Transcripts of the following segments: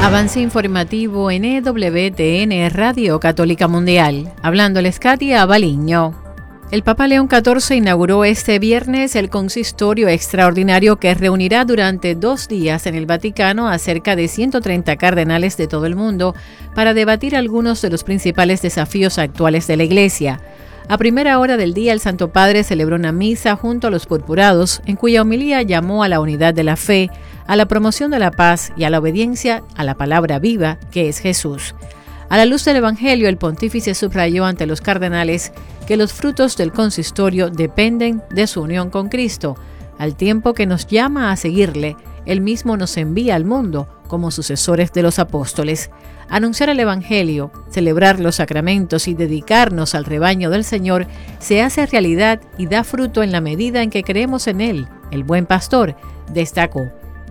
Avance informativo en EWTN Radio Católica Mundial. Hablándoles Katia Abaliño. El Papa León XIV inauguró este viernes el consistorio extraordinario que reunirá durante 2 días en el Vaticano a cerca de 130 cardenales de todo el mundo para debatir algunos de los principales desafíos actuales de la Iglesia. A primera hora del día, el Santo Padre celebró una misa junto a los purpurados, en cuya homilía llamó a la unidad de la fe, a la promoción de la paz y a la obediencia a la palabra viva, que es Jesús. A la luz del Evangelio, el pontífice subrayó ante los cardenales que los frutos del consistorio dependen de su unión con Cristo. Al tiempo que nos llama a seguirle, Él mismo nos envía al mundo como sucesores de los apóstoles. Anunciar el Evangelio, celebrar los sacramentos y dedicarnos al rebaño del Señor se hace realidad y da fruto en la medida en que creemos en Él, el buen pastor, destacó.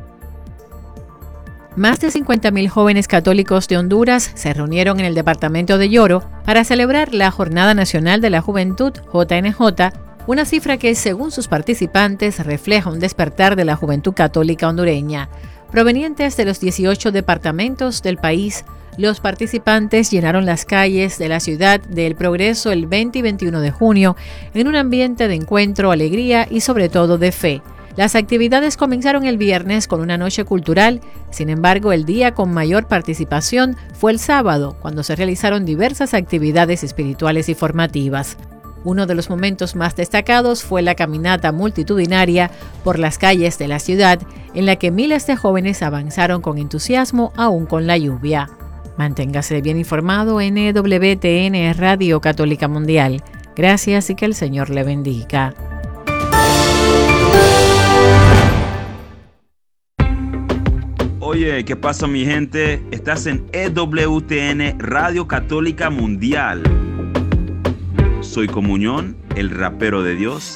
Más de 50.000 jóvenes católicos de Honduras se reunieron en el departamento de Yoro para celebrar la Jornada Nacional de la Juventud, JNJ, una cifra que, según sus participantes, refleja un despertar de la juventud católica hondureña. Provenientes de los 18 departamentos del país, los participantes llenaron las calles de la ciudad de El Progreso el 20 y 21 de junio en un ambiente de encuentro, alegría y sobre todo de fe. Las actividades comenzaron el viernes con una noche cultural, sin embargo el día con mayor participación fue el sábado, cuando se realizaron diversas actividades espirituales y formativas. Uno de los momentos más destacados fue la caminata multitudinaria por las calles de la ciudad, en la que miles de jóvenes avanzaron con entusiasmo aún con la lluvia. Manténgase bien informado en EWTN Radio Católica Mundial. Gracias y que el Señor le bendiga. Oye, ¿qué pasa, mi gente? Estás en EWTN Radio Católica Mundial. Soy Comunión, el rapero de Dios,